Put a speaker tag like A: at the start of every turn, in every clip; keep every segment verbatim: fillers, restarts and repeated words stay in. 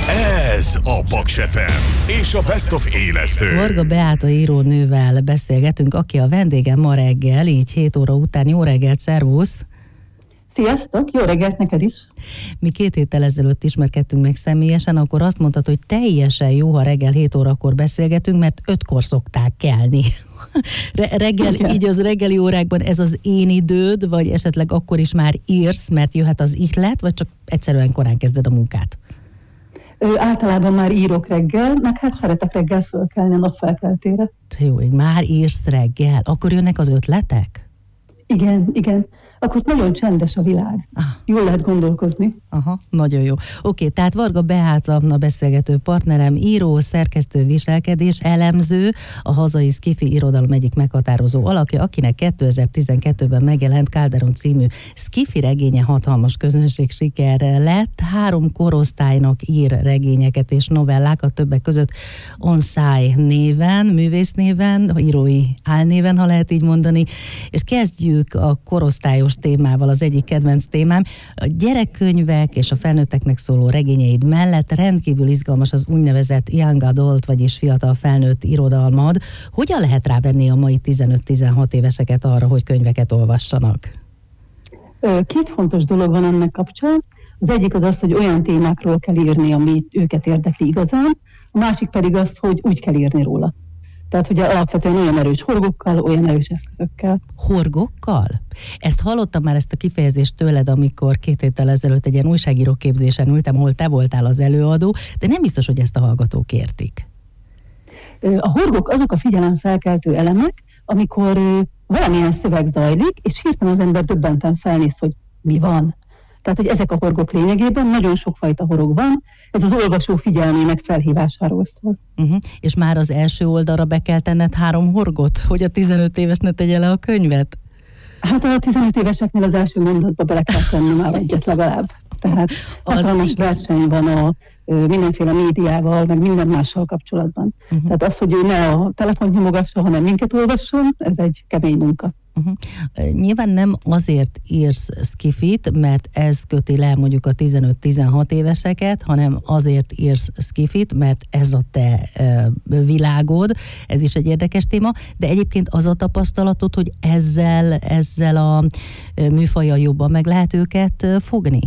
A: Ez a Paks ef em és a Best of élesztő.
B: Varga Beáta írónővel beszélgetünk, aki a vendégem ma reggel, így hét óra után. Jó reggelt, szervusz!
C: Sziasztok, jó reggelt neked is!
B: Mi két héttel ezelőtt ismerkedtünk meg személyesen, akkor azt mondtad, hogy teljesen jó, ha reggel hét órakor beszélgetünk, mert ötkor szokták kelni. Re- reggel,
C: Igen.
B: így az reggeli órákban ez az én időd, vagy esetleg akkor is már írsz, mert jöhet az ihlet, vagy csak egyszerűen korán kezded a munkát?
C: Ö, általában már írok reggel, meg hát szeretek reggel fölkelni a napfelkeltére.
B: Jó, így már írsz reggel, akkor jönnek az ötletek?
C: Igen, igen. Akkor nagyon csendes a világ.
B: Ah.
C: Jól lehet gondolkozni.
B: Aha, nagyon jó. Oké, tehát Varga Beáta a beszélgető partnerem, író, szerkesztő, viselkedés elemző, a hazai szkifi irodalom egyik meghatározó alakja, akinek kétezer-tizenkettőben megjelent Calderon című szkifi regénye hatalmas közönség siker lett. Három korosztálynak ír regényeket és novellákat, többek között Onszáj néven, művész néven, írói álnéven, ha lehet így mondani, és kezdjük a korosztályos témával, az egyik kedvenc témám. A gyerekkönyvek és a felnőtteknek szóló regényeid mellett rendkívül izgalmas az úgynevezett young adult, vagyis fiatal felnőtt irodalmad. Hogyan lehet rávenni a mai tizenöt-tizenhat éveseket arra, hogy könyveket olvassanak?
C: Két fontos dolog van ennek kapcsán. Az egyik az az, hogy olyan témákról kell írni, ami őket érdekli igazán, a másik pedig az, hogy úgy kell írni róla. Tehát ugye alapvetően olyan erős horgokkal, olyan erős eszközökkel.
B: Horgokkal? Ezt hallottam már, ezt a kifejezést tőled, amikor két héttel ezelőtt egy ilyen újságíró képzésen ültem, ahol te voltál az előadó, de nem biztos, hogy ezt a hallgatók értik.
C: A horgok azok a figyelemfelkeltő elemek, amikor valamilyen szöveg zajlik, és hirtelen az ember döbbenten felnéz, hogy mi van. Tehát, hogy ezek a horgok lényegében nagyon sokfajta horog van, ez az olvasó figyelmének felhívásáról szól.
B: Uh-huh. És már az első oldalra be kell tenned három horgot, hogy a tizenöt éves ne tegye le a könyvet?
C: Hát a tizenöt éveseknél az első mondatba bele kell tenni már egyet legalább. Tehát hatalmas verseny van a mindenféle médiával, meg minden mással kapcsolatban. Uh-huh. Tehát az, hogy ő ne a telefont nyomogassa, hanem minket olvasson, ez egy kemény munka.
B: Uh-huh. Nyilván nem azért írsz szkifit, mert ez köti le mondjuk a tizenöt-tizenhat éveseket, hanem azért írsz szkifit, mert ez a te uh, világod, ez is egy érdekes téma, de egyébként az a tapasztalatod, hogy ezzel, ezzel a uh, műfajjal jobban meg lehet őket uh, fogni?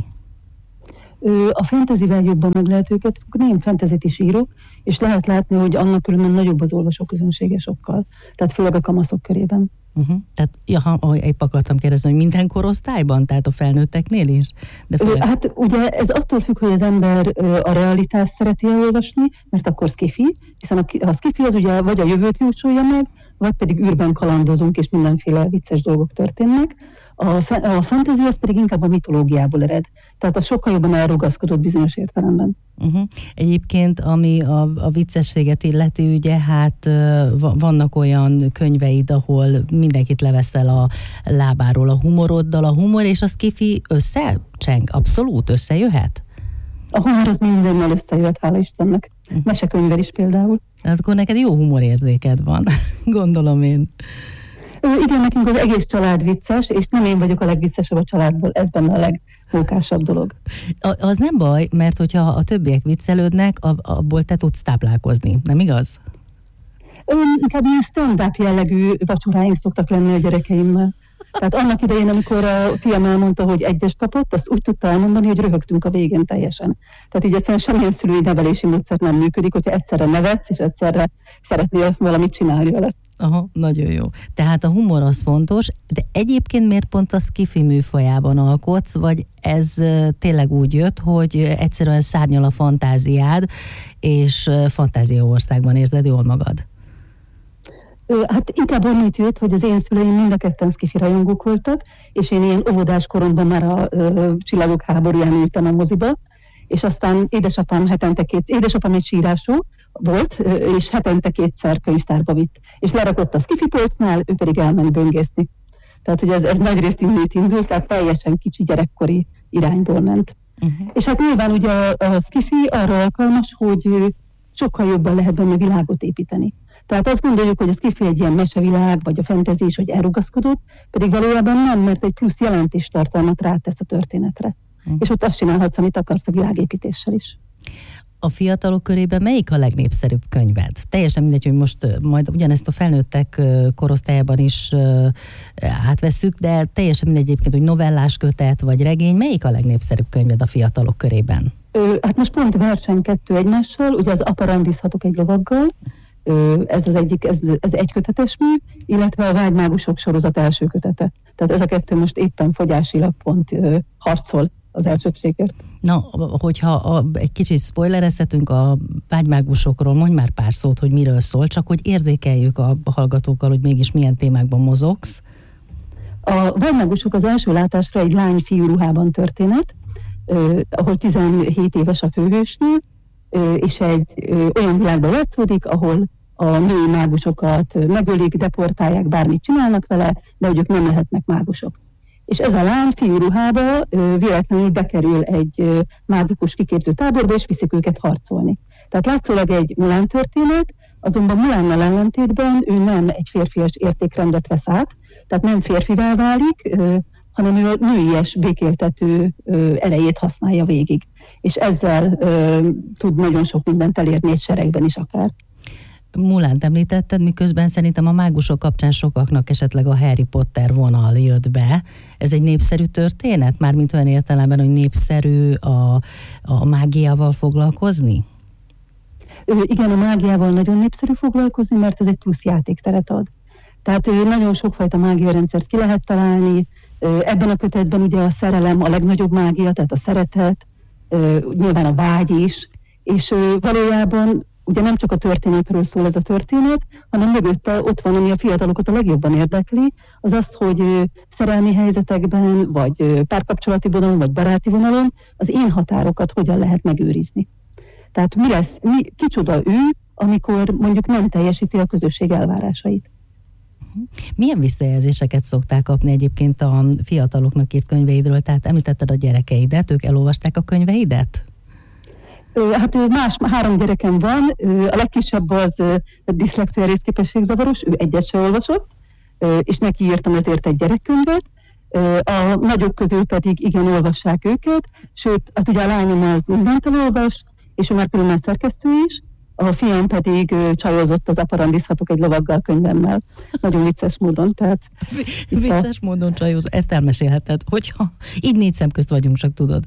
C: A fantasyvel jobban meg lehet őket fogni, én fantasyt is írok, és lehet látni, hogy annak különben nagyobb az olvasóközönsége sokkal, tehát főleg a kamaszok körében.
B: Uh-huh. Tehát, ja, ha, épp akartam kérdezni, hogy minden korosztályban, tehát a felnőtteknél is? De főleg...
C: Hát ugye ez attól függ, hogy az ember a realitást szereti elolvasni, mert akkor szkifi, hiszen a, a szkifi az ugye vagy a jövőt jósolja meg, vagy pedig űrben kalandozunk, és mindenféle vicces dolgok történnek. A, a fantasy az pedig inkább a mitológiából ered. Tehát a sokkal jobban elrugaszkodott bizonyos értelemben.
B: Uh-huh. Egyébként, ami a, a viccességet illeti, ugye, hát vannak olyan könyveid, ahol mindenkit leveszel a lábáról a humoroddal. A humor és a szkifi összecseng, abszolút összejöhet?
C: A humor az mindennel összejöhet, hála Istennek. Uh-huh. Mesekönyvvel is például.
B: Hát akkor neked jó humorérzéked van, gondolom én.
C: Igen, nekünk az egész család vicces, és nem én vagyok a legviccesebb a családból, ez benne a legmókásabb dolog.
B: A, az nem baj, mert hogyha a többiek viccelődnek, abból te tudsz táplálkozni, nem igaz?
C: Ön, inkább ilyen stand-up jellegű vacsoráink szoktak lenni a gyerekeimmel. Tehát annak idején, amikor a fiam elmondta, hogy egyes kapott, azt úgy tudta elmondani, hogy röhögtünk a végén teljesen. Tehát így egyszerűen semmilyen szülői nevelési módszer nem működik, hogyha egyszerre nevetsz, és egyszerre szeretnél valamit csinálni vele.
B: Aha, nagyon jó. Tehát a humor az fontos, de egyébként miért pont a szkifi műfajában alkotsz, vagy ez tényleg úgy jött, hogy egyszerűen szárnyal a fantáziád, és fantáziaországban érzed jól magad?
C: Hát inkább onnit jött, hogy az én szüleim mind a ketten szkifi rajongók voltak, és én ilyen óvodás koromban már a ö, Csillagok háborúján ültem a moziba, és aztán édesapám hetente két, édesapám egy sírású volt, és hetente kétszer könyvtárba vitt. És lerakott a szkifi polcnál, ő pedig elment böngészni. Tehát, hogy ez, ez nagyrészt innét indult, tehát teljesen kicsi gyerekkori irányból ment. Uh-huh. És hát nyilván ugye a, a szkifi arra alkalmas, hogy sokkal jobban lehet benne világot építeni. Tehát azt gondoljuk, hogy a szkifi egy ilyen mesevilág, vagy a fantasy is, hogy elrugaszkodott, pedig valójában nem, mert egy plusz jelentéstartalmat rátesz a történetre. Uh-huh. És ott azt csinálhatsz, amit akarsz a világépítéssel is.
B: A fiatalok körében melyik a legnépszerűbb könyved? Teljesen mindegy, hogy most majd ugyanezt a felnőttek korosztályában is átvesszük, de teljesen mindegy egyébként, hogy novellás kötet vagy regény, melyik a legnépszerűbb könyved a fiatalok körében?
C: Ö, hát most pont verseny kettő egymással, ugye az Aparandizhatok egy lovaggal, ö, ez az egyik, ez, ez egy kötetes mű, illetve a Vágymágusok sorozat első kötete. Tehát ez a kettő most éppen fogyásilag pont ö, harcol az elsőbségért.
B: Na, hogyha a, egy kicsit spoilerezhetünk a Vágymágusokról, mondj már pár szót, hogy miről szól, csak hogy érzékeljük a hallgatókkal, hogy mégis milyen témákban mozogsz.
C: A Vágymágusok az első látásra egy lány-fiú ruhában történet, Uh, ahol tizenhét éves a főhősnő, uh, és egy uh, olyan világban játszódik, ahol a női mágusokat megölik, deportálják, bármit csinálnak vele, de hogy ők nem lehetnek mágusok. És ez a lány fiú ruhába uh, véletlenül bekerül egy uh, mágikus kiképző táborba, és viszik őket harcolni. Tehát látszólag egy Mulan történet, azonban Mulánnal ellentétben ő nem egy férfias értékrendet vesz át, tehát nem férfivá válik, uh, hanem ő a nőies békéltető ö, erejét használja végig. És ezzel ö, tud nagyon sok mindent elérni egy seregben is akár.
B: Mulánt említetted, miközben szerintem a mágusok kapcsán sokaknak esetleg a Harry Potter vonal jött be. Ez egy népszerű történet? Mármint olyan értelemben, hogy népszerű a, a mágiával foglalkozni?
C: Ö, igen, a mágiával nagyon népszerű foglalkozni, mert ez egy plusz játékteret ad. Tehát ö, nagyon sokfajta mágiarendszert ki lehet találni. Ebben a kötetben ugye a szerelem a legnagyobb mágia, tehát a szeretet, nyilván a vágy is, és valójában ugye nem csak a történetről szól ez a történet, hanem mögötte ott van, ami a fiatalokat a legjobban érdekli, az az, hogy szerelmi helyzetekben, vagy párkapcsolati vonalon, vagy baráti vonalon az én határokat hogyan lehet megőrizni. Tehát mi lesz, mi, kicsoda ő, amikor mondjuk nem teljesíti a közösség elvárásait.
B: Milyen visszajelzéseket szoktál kapni egyébként a fiataloknak írt könyveidről? Tehát említetted a gyerekeidet, ők elolvasták a könyveidet?
C: Hát más, három gyerekem van, a legkisebb az a diszlexia részképességzavaros, ő egyet se olvasott, és neki írtam ezért egy gyerekkönyvet. A nagyobb közül pedig igen, olvassák őket, sőt, hát ugye a lányom az mindent elolvas, és ő már különben szerkesztő is, a fiam pedig uh, csajozott az Aparandizhatok egy lovaggal könyvemmel. Nagyon vicces módon. Tehát
B: vicces a... módon csajozott. Ezt elmesélheted, hogyha így négy szem közt vagyunk, csak tudod.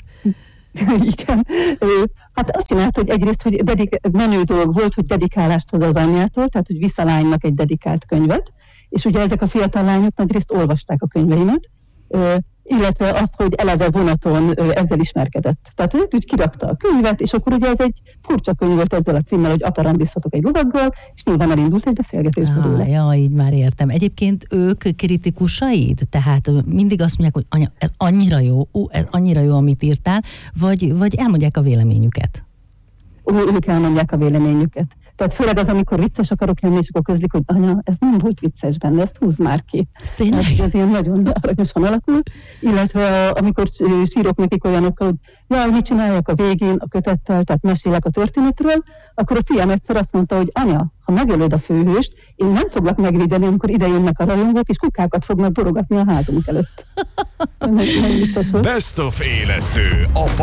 C: Igen. Hát azt csinált, hogy egyrészt, hogy dedik- menő dolog volt, hogy dedikálást hoz az anyjától, tehát hogy visz a lánynak egy dedikált könyvet, és ugye ezek a fiatal lányok nagyrészt olvasták a könyveimet, illetve az, hogy eleve vonaton ezzel ismerkedett. Tehát ő úgy kirakta a könyvet, és akkor ugye ez egy furcsa könyv volt ezzel a címmel, hogy Aparandizhatok egy lovaggal, és nyilván elindult egy beszélgetés belőle.
B: Ja, így már értem. Egyébként ők kritikusaid? Tehát mindig azt mondják, hogy anya, ez annyira jó, ú, ez annyira jó, amit írtál, vagy, vagy elmondják a véleményüket?
C: Ó, ők elmondják a véleményüket. Tehát főleg az, amikor vicces akarok lenni, és akkor közlik, hogy anya, ez nem volt vicces benne, ezt húzd már ki.
B: Tényleg?
C: Hát, ez ilyen nagyon aranyosan alakul. Illetve amikor sírok nekik olyanokkal, hogy jaj, mit csináljak a végén a kötettel, tehát mesélek a történetről, akkor a fiam egyszer azt mondta, hogy anya, ha megölöd a főhőst, én nem foglak megvédeni, amikor ide jönnek a rajongók, és kukákat fognak borogatni a házunk előtt. Nem, nem vicces volt.
A: Best of élesztő, a